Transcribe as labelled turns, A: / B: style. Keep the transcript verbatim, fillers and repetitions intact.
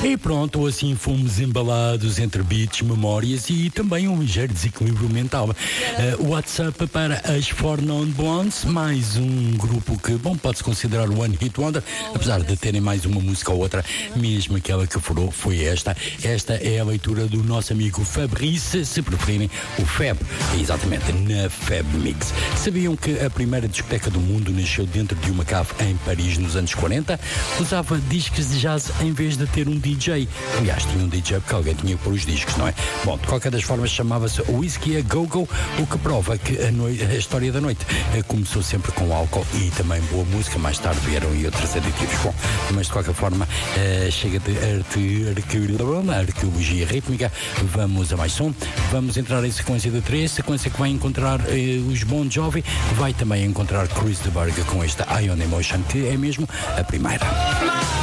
A: E pronto, assim fomos embalados entre beats, memórias e também um ligeiro desequilíbrio mental. Uh, WhatsApp para as Four Non Blondes, mais um grupo que, bom, pode-se considerar o One Hit Wonder, apesar de terem mais uma música ou outra, mesmo aquela que furou foi esta. Esta é a leitura do nosso amigo Fabrice, se preferirem, o Fab, exatamente, na Fab Mix. Sabiam que a primeira discoteca do mundo nasceu dentro de uma cave em Paris nos anos quarenta? Usava discos de jazz em vez de ter um D J. Aliás, tinha um D J porque alguém tinha que pôr os discos, não é? Bom, de qualquer das formas chamava-se Whisky a Go-Go, o que prova que a, noite, a história da noite começou sempre com álcool e também boa música, mais tarde vieram e outros aditivos. Bom, mas de qualquer forma, uh, chega de arte, arqueologia rítmica, vamos a mais som, vamos entrar em sequência de três, sequência que vai encontrar uh, os Bon Jovi, vai também encontrar Chris de Burgh com esta Ion Emotion, que é mesmo a primeira.